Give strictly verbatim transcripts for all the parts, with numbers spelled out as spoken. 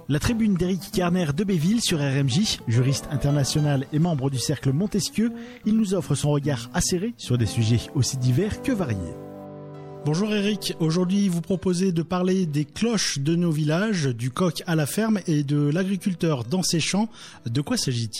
La tribune d'Éric Kerner de Béville sur R M J, juriste international et membre du cercle Montesquieu, il nous offre son regard acéré sur des sujets aussi divers que variés. Bonjour Eric, aujourd'hui vous proposez de parler des cloches de nos villages, du coq à la ferme et de l'agriculteur dans ses champs. De quoi s'agit-il ?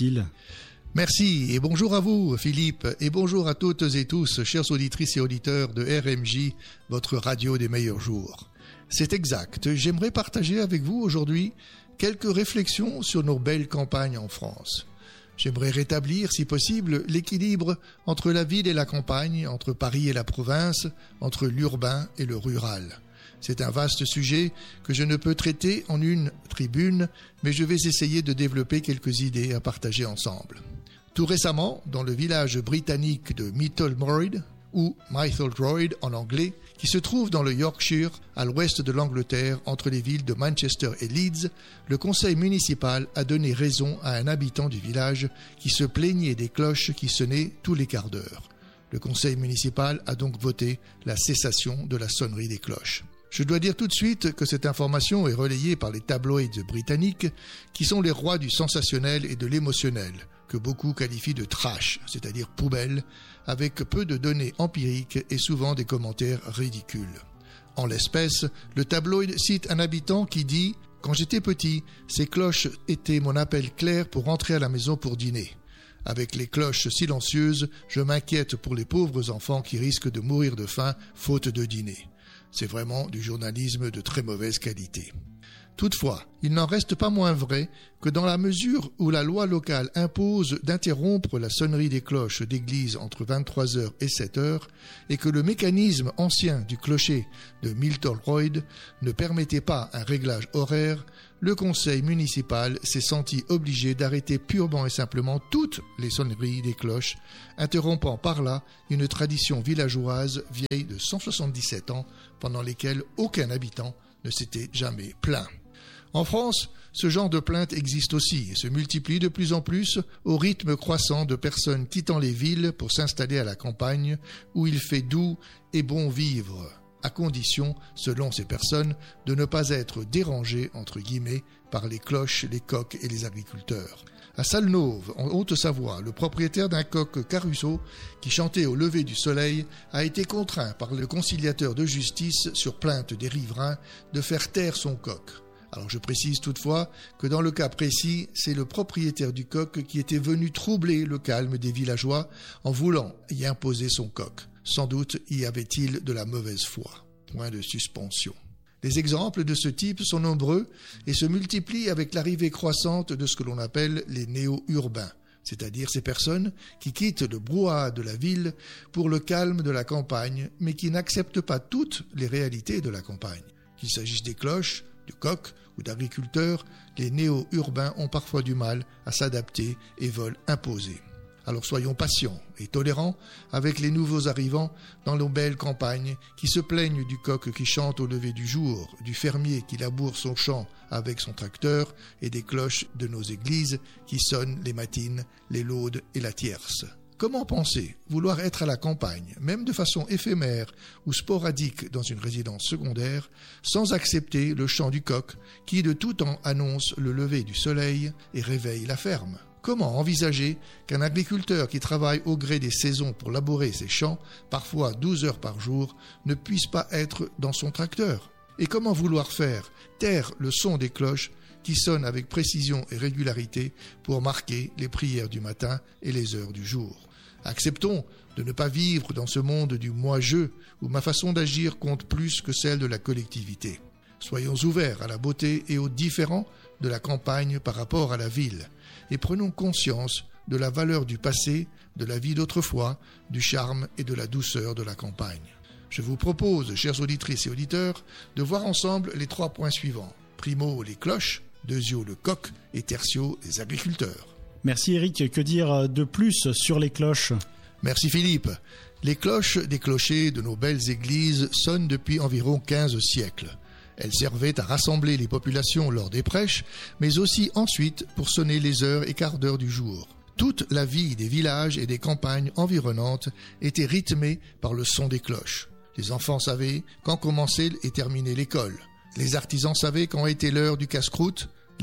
Merci et bonjour à vous Philippe et bonjour à toutes et tous, chères auditrices et auditeurs de R M J, votre radio des meilleurs jours. C'est exact, j'aimerais partager avec vous aujourd'hui quelques réflexions sur nos belles campagnes en France. J'aimerais rétablir, si possible, l'équilibre entre la ville et la campagne, entre Paris et la province, entre l'urbain et le rural. C'est un vaste sujet que je ne peux traiter en une tribune, mais je vais essayer de développer quelques idées à partager ensemble. Tout récemment, dans le village britannique de Mytholmroyd, ou Mytholmroyd en anglais, qui se trouve dans le Yorkshire, à l'ouest de l'Angleterre, entre les villes de Manchester et Leeds, le conseil municipal a donné raison à un habitant du village qui se plaignait des cloches qui sonnaient tous les quarts d'heure. Le conseil municipal a donc voté la cessation de la sonnerie des cloches. Je dois dire tout de suite que cette information est relayée par les tabloïds britanniques, qui sont les rois du sensationnel et de l'émotionnel, que beaucoup qualifient de trash, c'est-à-dire poubelle, avec peu de données empiriques et souvent des commentaires ridicules. En l'espèce, le tabloïd cite un habitant qui dit « Quand j'étais petit, ces cloches étaient mon appel clair pour rentrer à la maison pour dîner. Avec les cloches silencieuses, je m'inquiète pour les pauvres enfants qui risquent de mourir de faim faute de dîner. » C'est vraiment du journalisme de très mauvaise qualité. Toutefois, il n'en reste pas moins vrai que dans la mesure où la loi locale impose d'interrompre la sonnerie des cloches d'église entre vingt-trois heures et sept heures et que le mécanisme ancien du clocher de Mytholmroyd ne permettait pas un réglage horaire, le conseil municipal s'est senti obligé d'arrêter purement et simplement toutes les sonneries des cloches, interrompant par là une tradition villageoise vieille de cent soixante-dix-sept ans pendant lesquelles aucun habitant ne s'était jamais plaint. En France, ce genre de plainte existe aussi et se multiplie de plus en plus au rythme croissant de personnes quittant les villes pour s'installer à la campagne où il fait doux et bon vivre, à condition, selon ces personnes, de ne pas être dérangées, entre guillemets, par les cloches, les coqs et les agriculteurs. À Salnauve, en Haute-Savoie, le propriétaire d'un coq Caruso, qui chantait au lever du soleil, a été contraint par le conciliateur de justice, sur plainte des riverains, de faire taire son coq. Alors je précise toutefois que dans le cas précis, c'est le propriétaire du coq qui était venu troubler le calme des villageois en voulant y imposer son coq. Sans doute y avait-il de la mauvaise foi. Point de suspension. Les exemples de ce type sont nombreux et se multiplient avec l'arrivée croissante de ce que l'on appelle les néo-urbains, c'est-à-dire ces personnes qui quittent le brouhaha de la ville pour le calme de la campagne, mais qui n'acceptent pas toutes les réalités de la campagne. Qu'il s'agisse des cloches, du coq ou d'agriculteurs, les néo-urbains ont parfois du mal à s'adapter et veulent imposer. Alors soyons patients et tolérants avec les nouveaux arrivants dans nos belles campagnes qui se plaignent du coq qui chante au lever du jour, du fermier qui laboure son champ avec son tracteur et des cloches de nos églises qui sonnent les matines, les laudes et la tierce. Comment penser vouloir être à la campagne, même de façon éphémère ou sporadique dans une résidence secondaire, sans accepter le chant du coq qui de tout temps annonce le lever du soleil et réveille la ferme ? Comment envisager qu'un agriculteur qui travaille au gré des saisons pour labourer ses champs, parfois douze heures par jour, ne puisse pas être dans son tracteur ? Et comment vouloir faire taire le son des cloches qui sonnent avec précision et régularité pour marquer les prières du matin et les heures du jour ? Acceptons de ne pas vivre dans ce monde du moi-je où ma façon d'agir compte plus que celle de la collectivité. Soyons ouverts à la beauté et aux différends de la campagne par rapport à la ville et prenons conscience de la valeur du passé, de la vie d'autrefois, du charme et de la douceur de la campagne. Je vous propose, chères auditrices et auditeurs, de voir ensemble les trois points suivants. Primo, les cloches, deuxio, le coq et tertio, les agriculteurs. Merci Eric, que dire de plus sur les cloches ? Merci Philippe. Les cloches des clochers de nos belles églises sonnent depuis environ quinze siècles. Elles servaient à rassembler les populations lors des prêches, mais aussi ensuite pour sonner les heures et quarts d'heure du jour. Toute la vie des villages et des campagnes environnantes était rythmée par le son des cloches. Les enfants savaient quand commençait et terminait l'école. Les artisans savaient quand était l'heure du casse-croûte.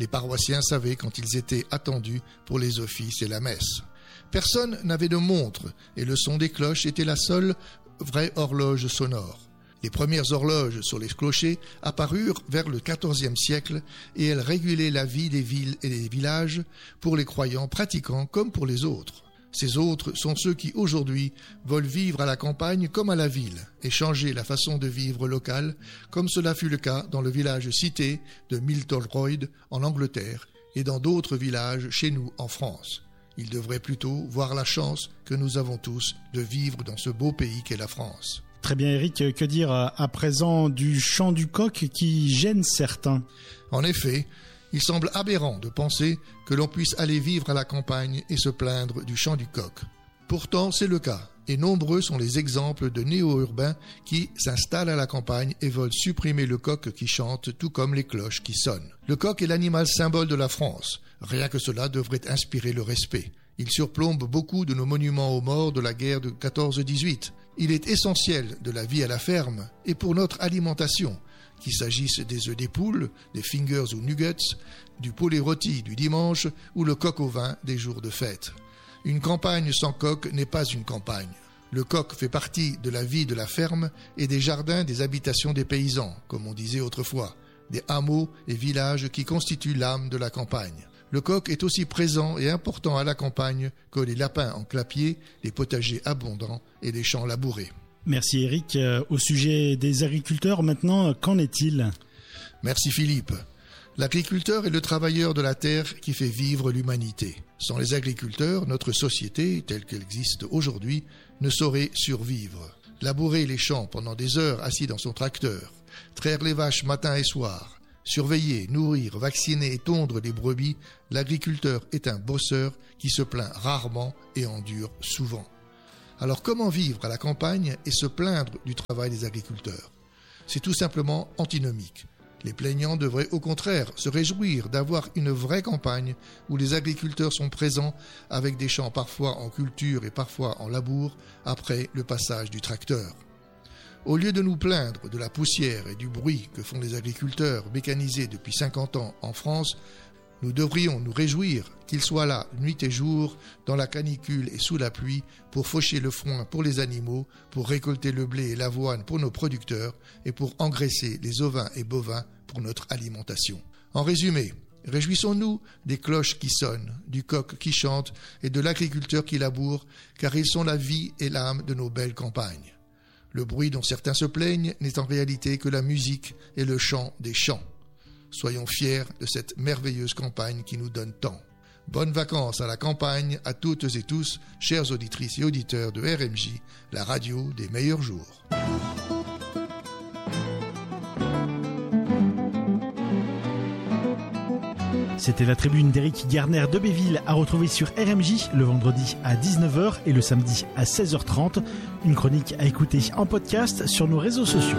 Les paroissiens savaient quand ils étaient attendus pour les offices et la messe. Personne n'avait de montre et le son des cloches était la seule vraie horloge sonore. Les premières horloges sur les clochers apparurent vers le quatorzième siècle et elles régulaient la vie des villes et des villages pour les croyants pratiquants comme pour les autres. Ces autres sont ceux qui aujourd'hui veulent vivre à la campagne comme à la ville et changer la façon de vivre locale comme cela fut le cas dans le village cité de Milton Royd en Angleterre et dans d'autres villages chez nous en France. Ils devraient plutôt voir la chance que nous avons tous de vivre dans ce beau pays qu'est la France. Très bien Eric, que dire à présent du chant du coq qui gêne certains? En effet, il semble aberrant de penser que l'on puisse aller vivre à la campagne et se plaindre du chant du coq. Pourtant, c'est le cas, et nombreux sont les exemples de néo-urbains qui s'installent à la campagne et veulent supprimer le coq qui chante, tout comme les cloches qui sonnent. Le coq est l'animal symbole de la France. Rien que cela devrait inspirer le respect. Il surplombe beaucoup de nos monuments aux morts de la guerre de quatorze dix-huit. Il est essentiel de la vie à la ferme et pour notre alimentation, qu'il s'agisse des œufs des poules, des fingers ou nuggets, du poulet rôti du dimanche ou le coq au vin des jours de fête. Une campagne sans coq n'est pas une campagne. Le coq fait partie de la vie de la ferme et des jardins des habitations des paysans, comme on disait autrefois, des hameaux et villages qui constituent l'âme de la campagne. Le coq est aussi présent et important à la campagne que les lapins en clapier, les potagers abondants et les champs labourés. Merci Eric. Au sujet des agriculteurs, maintenant, qu'en est-il? Merci Philippe. L'agriculteur est le travailleur de la terre qui fait vivre l'humanité. Sans les agriculteurs, notre société, telle qu'elle existe aujourd'hui, ne saurait survivre. Labourer les champs pendant des heures assis dans son tracteur, traire les vaches matin et soir, surveiller, nourrir, vacciner et tondre les brebis, l'agriculteur est un bosseur qui se plaint rarement et endure souvent. Alors comment vivre à la campagne et se plaindre du travail des agriculteurs? C'est tout simplement antinomique. Les plaignants devraient au contraire se réjouir d'avoir une vraie campagne où les agriculteurs sont présents avec des champs parfois en culture et parfois en labour après le passage du tracteur. Au lieu de nous plaindre de la poussière et du bruit que font les agriculteurs mécanisés depuis cinquante ans en France, nous devrions nous réjouir qu'ils soient là nuit et jour, dans la canicule et sous la pluie, pour faucher le foin pour les animaux, pour récolter le blé et l'avoine pour nos producteurs et pour engraisser les ovins et bovins pour notre alimentation. En résumé, réjouissons-nous des cloches qui sonnent, du coq qui chante et de l'agriculteur qui laboure, car ils sont la vie et l'âme de nos belles campagnes. Le bruit dont certains se plaignent n'est en réalité que la musique et le chant des champs. Soyons fiers de cette merveilleuse campagne qui nous donne tant. Bonnes vacances à la campagne à toutes et tous, chères auditrices et auditeurs de R M J, la radio des meilleurs jours. C'était la tribune d'Éric Garner de Béville à retrouver sur R M J le vendredi à dix-neuf heures et le samedi à seize heures trente. Une chronique à écouter en podcast sur nos réseaux sociaux.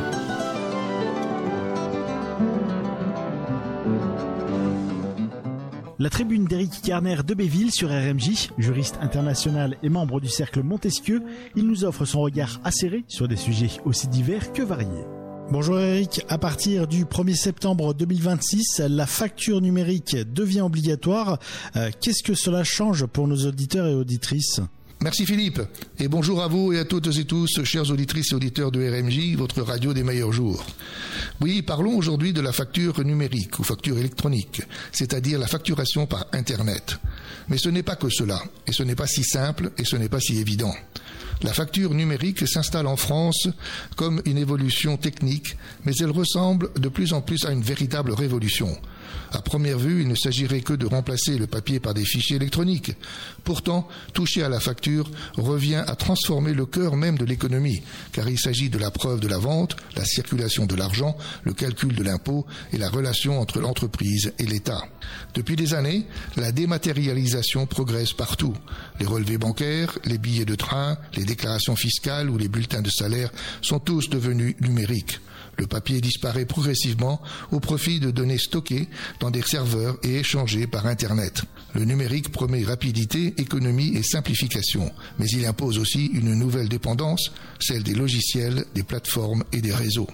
La tribune d'Éric Garner de Béville sur R M J, juriste international et membre du cercle Montesquieu, il nous offre son regard acéré sur des sujets aussi divers que variés. Bonjour Eric, à partir du premier septembre deux mille vingt-six, la facture numérique devient obligatoire. Euh, qu'est-ce que cela change pour nos auditeurs et auditrices ? Merci Philippe, et bonjour à vous et à toutes et tous, chères auditrices et auditeurs de R M J, votre radio des meilleurs jours. Oui, parlons aujourd'hui de la facture numérique ou facture électronique, c'est-à-dire la facturation par Internet. Mais ce n'est pas que cela, et ce n'est pas si simple, et ce n'est pas si évident. La facture numérique s'installe en France comme une évolution technique, mais elle ressemble de plus en plus à une véritable révolution. À première vue, il ne s'agirait que de remplacer le papier par des fichiers électroniques. Pourtant, toucher à la facture revient à transformer le cœur même de l'économie, car il s'agit de la preuve de la vente, la circulation de l'argent, le calcul de l'impôt et la relation entre l'entreprise et l'État. Depuis des années, la dématérialisation progresse partout. Les relevés bancaires, les billets de train, les déclarations fiscales ou les bulletins de salaire sont tous devenus numériques. Le papier disparaît progressivement au profit de données stockées dans des serveurs et échangées par Internet. Le numérique promet rapidité, économie et simplification, mais il impose aussi une nouvelle dépendance, celle des logiciels, des plateformes et des réseaux.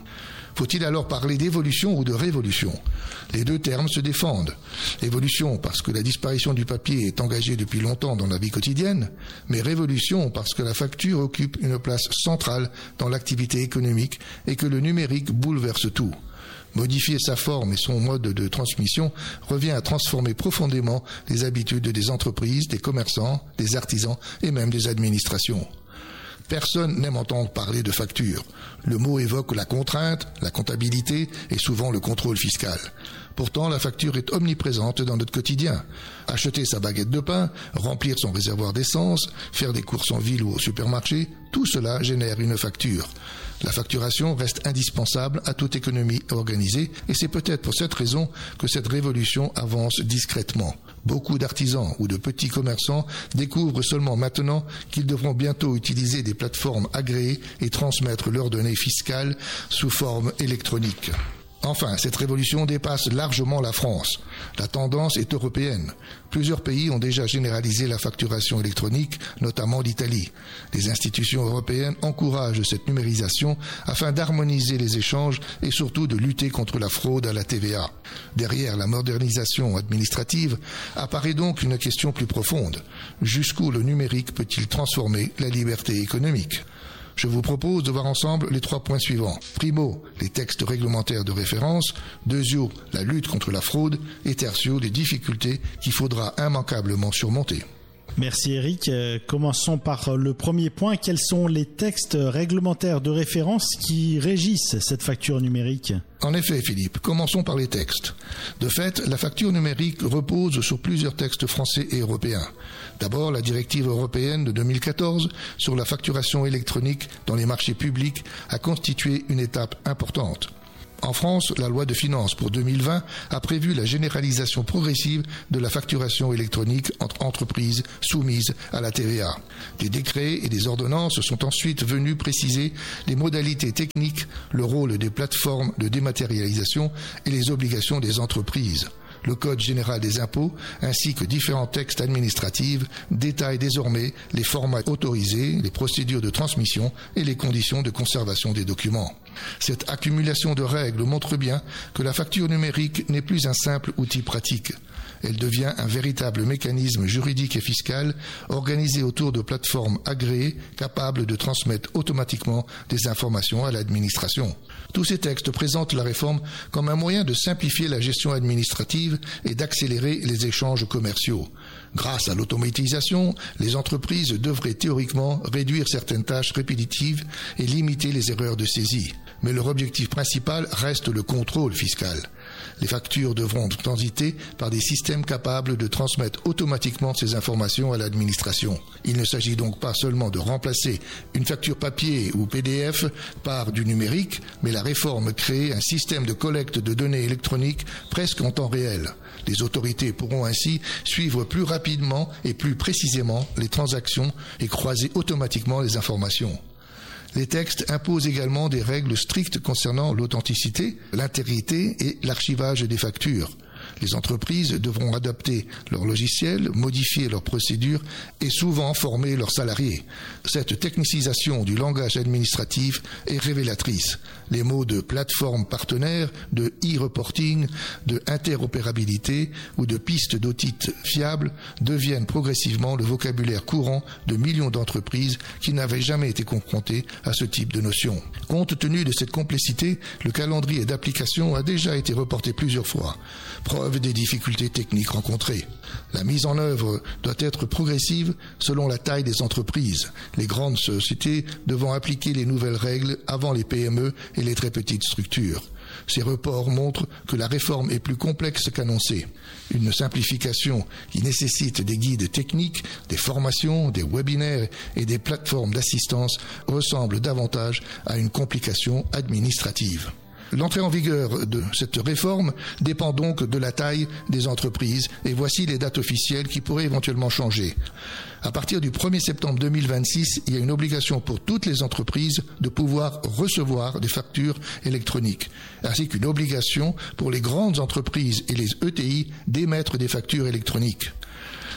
Faut-il alors parler d'évolution ou de révolution? Les deux termes se défendent. Évolution parce que la disparition du papier est engagée depuis longtemps dans la vie quotidienne, mais révolution parce que la facture occupe une place centrale dans l'activité économique et que le numérique bouleverse tout. Modifier sa forme et son mode de transmission revient à transformer profondément les habitudes des entreprises, des commerçants, des artisans et même des administrations. Personne n'aime entendre parler de facture. Le mot évoque la contrainte, la comptabilité et souvent le contrôle fiscal. Pourtant, la facture est omniprésente dans notre quotidien. Acheter sa baguette de pain, remplir son réservoir d'essence, faire des courses en ville ou au supermarché, tout cela génère une facture. La facturation reste indispensable à toute économie organisée et c'est peut-être pour cette raison que cette révolution avance discrètement. Beaucoup d'artisans ou de petits commerçants découvrent seulement maintenant qu'ils devront bientôt utiliser des plateformes agréées et transmettre leurs données fiscales sous forme électronique. Enfin, cette révolution dépasse largement la France. La tendance est européenne. Plusieurs pays ont déjà généralisé la facturation électronique, notamment l'Italie. Les institutions européennes encouragent cette numérisation afin d'harmoniser les échanges et surtout de lutter contre la fraude à la T V A. Derrière la modernisation administrative apparaît donc une question plus profonde. Jusqu'où le numérique peut-il transformer la liberté économique ? Je vous propose de voir ensemble les trois points suivants. Primo, les textes réglementaires de référence. Deuxio, la lutte contre la fraude. Et tertio, les difficultés qu'il faudra immanquablement surmonter. Merci Eric. Euh, commençons par le premier point. Quels sont les textes réglementaires de référence qui régissent cette facture numérique ? En effet, Philippe, commençons par les textes. De fait, la facture numérique repose sur plusieurs textes français et européens. D'abord, la directive européenne de deux mille quatorze sur la facturation électronique dans les marchés publics a constitué une étape importante. En France, la loi de finances pour deux mille vingt a prévu la généralisation progressive de la facturation électronique entre entreprises soumises à la T V A. Des décrets et des ordonnances sont ensuite venus préciser les modalités techniques, le rôle des plateformes de dématérialisation et les obligations des entreprises. Le Code général des impôts, ainsi que différents textes administratifs, détaillent désormais les formats autorisés, les procédures de transmission et les conditions de conservation des documents. Cette accumulation de règles montre bien que la facture numérique n'est plus un simple outil pratique. Elle devient un véritable mécanisme juridique et fiscal organisé autour de plateformes agréées capables de transmettre automatiquement des informations à l'administration. Tous ces textes présentent la réforme comme un moyen de simplifier la gestion administrative et d'accélérer les échanges commerciaux. Grâce à l'automatisation, les entreprises devraient théoriquement réduire certaines tâches répétitives et limiter les erreurs de saisie. Mais leur objectif principal reste le contrôle fiscal. Les factures devront transiter par des systèmes capables de transmettre automatiquement ces informations à l'administration. Il ne s'agit donc pas seulement de remplacer une facture papier ou P D F par du numérique, mais la réforme crée un système de collecte de données électroniques presque en temps réel. Les autorités pourront ainsi suivre plus rapidement et plus précisément les transactions et croiser automatiquement les informations. Les textes imposent également des règles strictes concernant l'authenticité, l'intégrité et l'archivage des factures. Les entreprises devront adapter leurs logiciels, modifier leurs procédures et souvent former leurs salariés. Cette technicisation du langage administratif est révélatrice. Les mots de plateforme partenaire, de e-reporting, de interopérabilité ou de pistes d'audit fiables deviennent progressivement le vocabulaire courant de millions d'entreprises qui n'avaient jamais été confrontées à ce type de notion. Compte tenu de cette complexité, le calendrier d'application a déjà été reporté plusieurs fois. Preuve des difficultés techniques rencontrées. La mise en œuvre doit être progressive selon la taille des entreprises, les grandes sociétés devant appliquer les nouvelles règles avant les P M E et les très petites structures. Ces reports montrent que la réforme est plus complexe qu'annoncée. Une simplification qui nécessite des guides techniques, des formations, des webinaires et des plateformes d'assistance ressemble davantage à une complication administrative. L'entrée en vigueur de cette réforme dépend donc de la taille des entreprises et voici les dates officielles qui pourraient éventuellement changer. À partir du premier septembre deux mille vingt-six, il y a une obligation pour toutes les entreprises de pouvoir recevoir des factures électroniques, ainsi qu'une obligation pour les grandes entreprises et les E T I d'émettre des factures électroniques.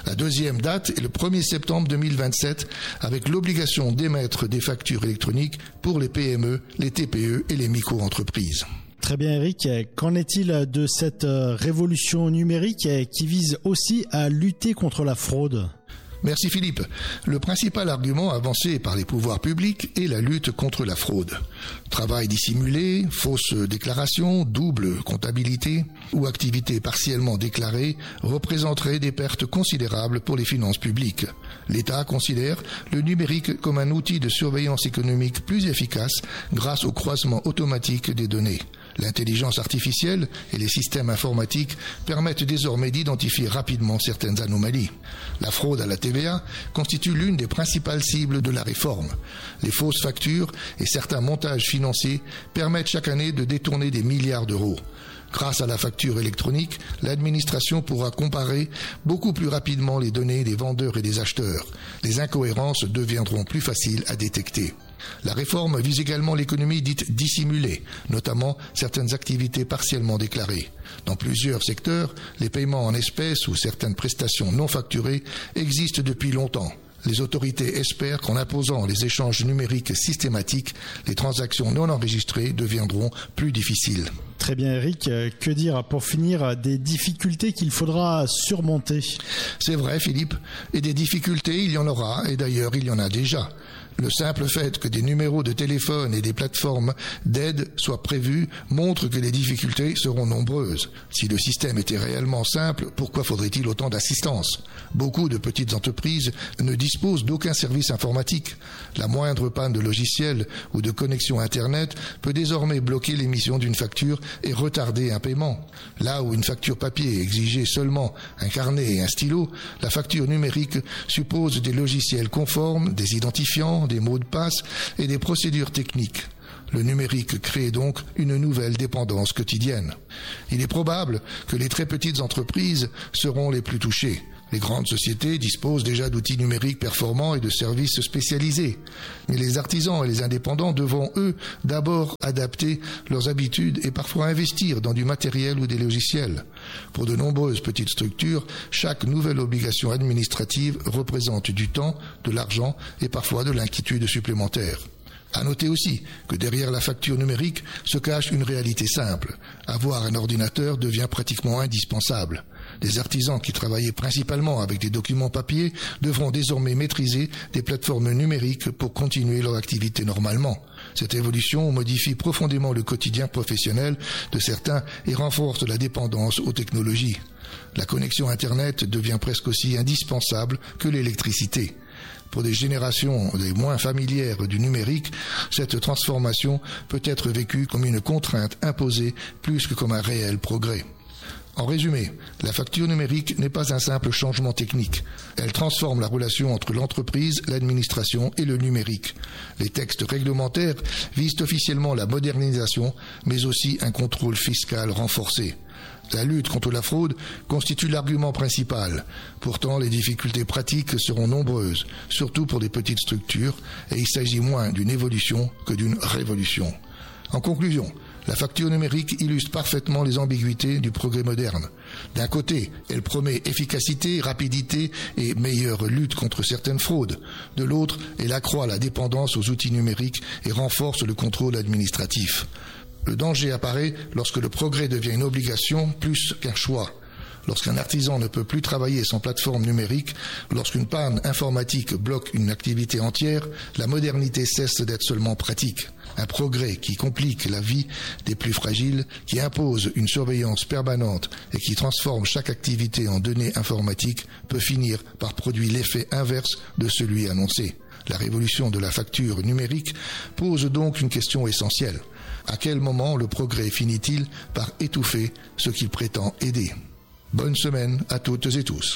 La deuxième date est le premier septembre deux mille vingt-sept, avec l'obligation d'émettre des factures électroniques pour les P M E, les T P E et les micro-entreprises. Très bien Eric, qu'en est-il de cette révolution numérique qui vise aussi à lutter contre la fraude ? Merci Philippe. Le principal argument avancé par les pouvoirs publics est la lutte contre la fraude. Travail dissimulé, fausses déclarations, double comptabilité ou activités partiellement déclarées représenteraient des pertes considérables pour les finances publiques. L'État considère le numérique comme un outil de surveillance économique plus efficace grâce au croisement automatique des données. L'intelligence artificielle et les systèmes informatiques permettent désormais d'identifier rapidement certaines anomalies. La fraude à la T V A constitue l'une des principales cibles de la réforme. Les fausses factures et certains montages financiers permettent chaque année de détourner des milliards d'euros. Grâce à la facture électronique, l'administration pourra comparer beaucoup plus rapidement les données des vendeurs et des acheteurs. Les incohérences deviendront plus faciles à détecter. La réforme vise également l'économie dite dissimulée, notamment certaines activités partiellement déclarées. Dans plusieurs secteurs, les paiements en espèces ou certaines prestations non facturées existent depuis longtemps. Les autorités espèrent qu'en imposant les échanges numériques systématiques, les transactions non enregistrées deviendront plus difficiles. Très bien Eric, que dire pour finir des difficultés qu'il faudra surmonter ? C'est vrai Philippe, et des difficultés il y en aura, et d'ailleurs il y en a déjà. Le simple fait que des numéros de téléphone et des plateformes d'aide soient prévus montre que les difficultés seront nombreuses. Si le système était réellement simple, pourquoi faudrait-il autant d'assistance ? Beaucoup de petites entreprises ne disposent d'aucun service informatique. La moindre panne de logiciel ou de connexion Internet peut désormais bloquer l'émission d'une facture et retarder un paiement. Là où une facture papier exigeait seulement un carnet et un stylo, la facture numérique suppose des logiciels conformes, des identifiants, des mots de passe et des procédures techniques. Le numérique crée donc une nouvelle dépendance quotidienne. Il est probable que les très petites entreprises seront les plus touchées. Les grandes sociétés disposent déjà d'outils numériques performants et de services spécialisés. Mais les artisans et les indépendants devront, eux, d'abord adapter leurs habitudes et parfois investir dans du matériel ou des logiciels. Pour de nombreuses petites structures, chaque nouvelle obligation administrative représente du temps, de l'argent et parfois de l'inquiétude supplémentaire. À noter aussi que derrière la facture numérique se cache une réalité simple. Avoir un ordinateur devient pratiquement indispensable. Des artisans qui travaillaient principalement avec des documents papier devront désormais maîtriser des plateformes numériques pour continuer leur activité normalement. Cette évolution modifie profondément le quotidien professionnel de certains et renforce la dépendance aux technologies. La connexion Internet devient presque aussi indispensable que l'électricité. Pour des générations les moins familières du numérique, cette transformation peut être vécue comme une contrainte imposée plus que comme un réel progrès. En résumé, la facture numérique n'est pas un simple changement technique. Elle transforme la relation entre l'entreprise, l'administration et le numérique. Les textes réglementaires visent officiellement la modernisation, mais aussi un contrôle fiscal renforcé. La lutte contre la fraude constitue l'argument principal. Pourtant, les difficultés pratiques seront nombreuses, surtout pour des petites structures, et il s'agit moins d'une évolution que d'une révolution. En conclusion, la facture numérique illustre parfaitement les ambiguïtés du progrès moderne. D'un côté, elle promet efficacité, rapidité et meilleure lutte contre certaines fraudes. De l'autre, elle accroît la dépendance aux outils numériques et renforce le contrôle administratif. Le danger apparaît lorsque le progrès devient une obligation plus qu'un choix. Lorsqu'un artisan ne peut plus travailler sans plateforme numérique, lorsqu'une panne informatique bloque une activité entière, la modernité cesse d'être seulement pratique. Un progrès qui complique la vie des plus fragiles, qui impose une surveillance permanente et qui transforme chaque activité en données informatiques peut finir par produire l'effet inverse de celui annoncé. La révolution de la facture numérique pose donc une question essentielle. À quel moment le progrès finit-il par étouffer ce qu'il prétend aider ? Bonne semaine à toutes et tous.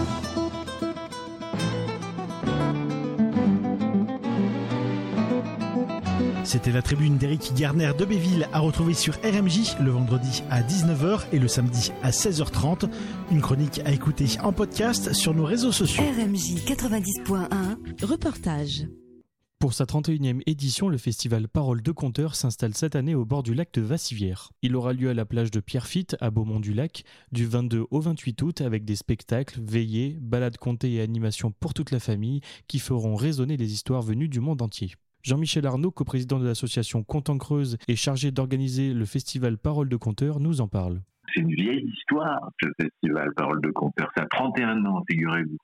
C'était la tribune d'Éric Garner de Béville à retrouver sur R M J le vendredi à dix-neuf heures et le samedi à seize heures trente. Une chronique à écouter en podcast sur nos réseaux sociaux. R M J quatre-vingt-dix point un, reportage. Pour sa trente et unième édition, le festival Paroles de Conteurs s'installe cette année au bord du lac de Vassivière. Il aura lieu à la plage de Pierrefitte, à Beaumont-du-Lac, du vingt-deux au vingt-huit août, avec des spectacles, veillées, balades contées et animations pour toute la famille qui feront résonner les histoires venues du monde entier. Jean-Michel Arnaud, coprésident de l'association Contes en Creuse et chargé d'organiser le festival Paroles de Conteurs, nous en parle. C'est une vieille histoire, ce festival Paroles de Conteurs. Ça a trente et un ans, figurez-vous.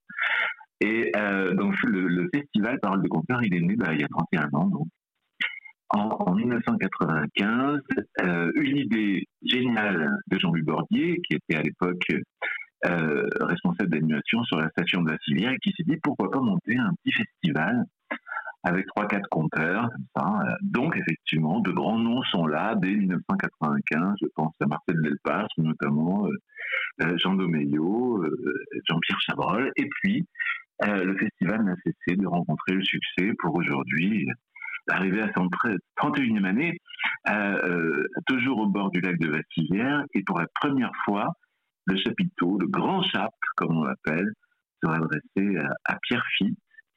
Et euh, donc le, le festival Paroles de Conteurs, il est né bah, il y a trente et un ans. Donc. En, en dix-neuf cent quatre-vingt-quinze, euh, une idée géniale de Jean-Louis Bordier, qui était à l'époque euh, responsable d'animation sur la station de Vassivière, et qui s'est dit pourquoi pas monter un petit festival avec trois quatre conteurs, comme ça. Donc, effectivement, de grands noms sont là dès dix-neuf cent quatre-vingt-quinze. Je pense à Marcel Delpas, notamment, euh, Jean Domeillot, euh, Jean-Pierre Chabrol. Et puis, euh, le festival n'a cessé de rencontrer le succès pour aujourd'hui, arriver à son trente et unième année, euh, toujours au bord du lac de Vassivière. Et pour la première fois, le chapiteau, le grand chap, comme on l'appelle, sera adressé à, à Pierrefitte,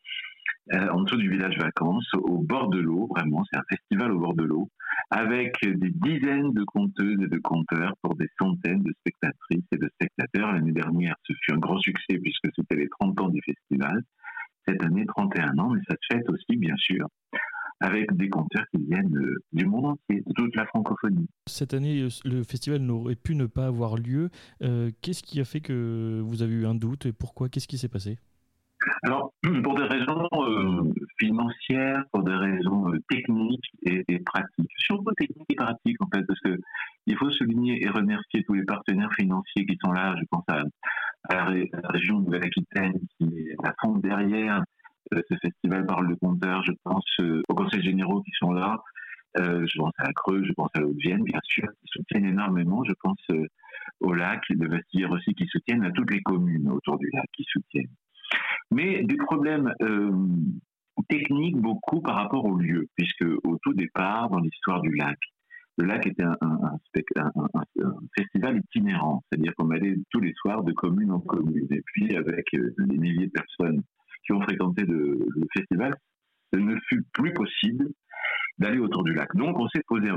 Euh, en dessous du village vacances, au bord de l'eau, vraiment, c'est un festival au bord de l'eau, avec des dizaines de conteuses et de conteurs pour des centaines de spectatrices et de spectateurs. L'année dernière, ce fut un grand succès puisque c'était les trente ans du festival. Cette année, trente et un ans, mais ça se fête aussi, bien sûr, avec des conteurs qui viennent euh, du monde entier, de toute la francophonie. Cette année, le festival n'aurait pu ne pas avoir lieu. Euh, qu'est-ce qui a fait que vous avez eu un doute et pourquoi ? Qu'est-ce qui s'est passé ? Alors, pour des raisons euh, financières, pour des raisons euh, techniques et, et pratiques, surtout techniques et pratiques en fait, parce que il faut souligner et remercier tous les partenaires financiers qui sont là. Je pense à, à la, ré, la région Nouvelle-Aquitaine qui est à fond derrière euh, ce festival Paroles de Conteurs. Je pense euh, aux conseils généraux qui sont là. Euh, je pense à la Creuse, je pense à l'Haute-Vienne, bien sûr, qui soutiennent énormément. Je pense euh, au lac de Vassivière aussi, qui soutiennent, à toutes les communes autour du lac qui soutiennent. Mais des problèmes euh, techniques beaucoup par rapport au lieu, puisque au tout départ, dans l'histoire du lac, le lac était un, un, un, un, un festival itinérant, c'est-à-dire qu'on allait tous les soirs de commune en commune. Et puis avec euh, les milliers de personnes qui ont fréquenté le, le festival, ce ne fut plus possible d'aller autour du lac. Donc on s'est posé